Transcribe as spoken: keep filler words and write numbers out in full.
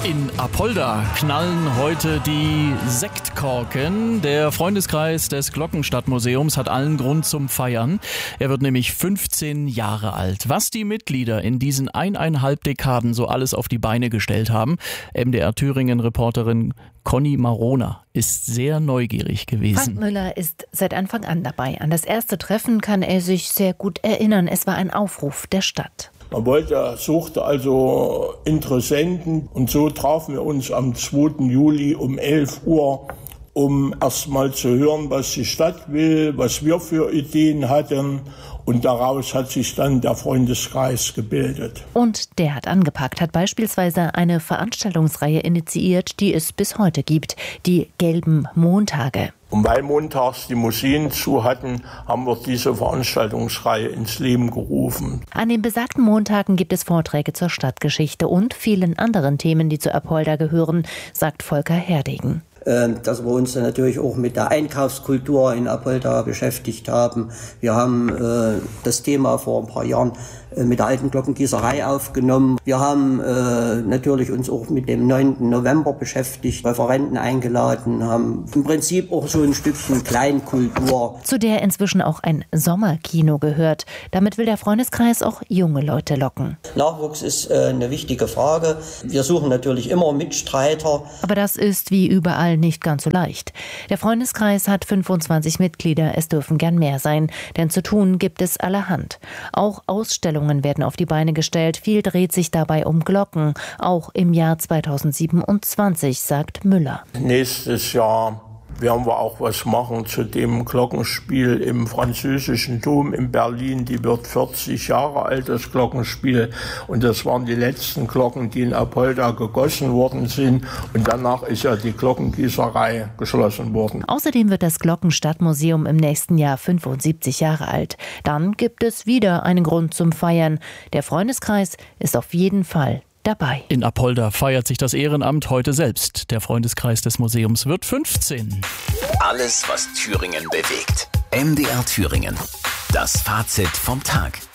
In Apolda knallen heute die Sektkorken. Der Freundeskreis des Glockenstadtmuseums hat allen Grund zum Feiern. Er wird nämlich fünfzehn Jahre alt. Was die Mitglieder in diesen eineinhalb Dekaden so alles auf die Beine gestellt haben, M D R Thüringen-Reporterin Conny Marona ist sehr neugierig gewesen. Frank Müller ist seit Anfang an dabei. An das erste Treffen kann er sich sehr gut erinnern. Es war ein Aufruf der Stadt. Man wollte, suchte also Interessenten und so trafen wir uns am zweiten Juli um elf Uhr, um erstmal zu hören, was die Stadt will, was wir für Ideen hatten. Und daraus hat sich dann der Freundeskreis gebildet. Und der hat angepackt, hat beispielsweise eine Veranstaltungsreihe initiiert, die es bis heute gibt, die Gelben Montage. Und weil montags die Museen zu hatten, haben wir diese Veranstaltungsreihe ins Leben gerufen. An den besagten Montagen gibt es Vorträge zur Stadtgeschichte und vielen anderen Themen, die zu Apolda gehören, sagt Volker Herdegen. Dass wir uns dann natürlich auch mit der Einkaufskultur in Apolda beschäftigt haben. Wir haben äh, das Thema vor ein paar Jahren äh, mit der alten Glockengießerei aufgenommen. Wir haben äh, natürlich uns auch mit dem neunten November beschäftigt, Referenten eingeladen, haben im Prinzip auch so ein Stückchen Kleinkultur. Zu der inzwischen auch ein Sommerkino gehört. Damit will der Freundeskreis auch junge Leute locken. Nachwuchs ist äh, eine wichtige Frage. Wir suchen natürlich immer Mitstreiter. Aber das ist wie überall nicht ganz so leicht. Der Freundeskreis hat fünfundzwanzig Mitglieder, es dürfen gern mehr sein, denn zu tun gibt es allerhand. Auch Ausstellungen werden auf die Beine gestellt, viel dreht sich dabei um Glocken, auch im Jahr zweitausendsiebenundzwanzig, sagt Müller. Nächstes Jahr werden wir auch was machen zu dem Glockenspiel im französischen Dom in Berlin. Die wird vierzig Jahre alt, das Glockenspiel. Und das waren die letzten Glocken, die in Apolda gegossen worden sind. Und danach ist ja die Glockengießerei geschlossen worden. Außerdem wird das Glockenstadtmuseum im nächsten Jahr fünfundsiebzig Jahre alt. Dann gibt es wieder einen Grund zum Feiern. Der Freundeskreis ist auf jeden Fall dabei. In Apolda feiert sich das Ehrenamt heute selbst. Der Freundeskreis des Museums wird fünfzehn. Alles, was Thüringen bewegt. M D R Thüringen. Das Fazit vom Tag.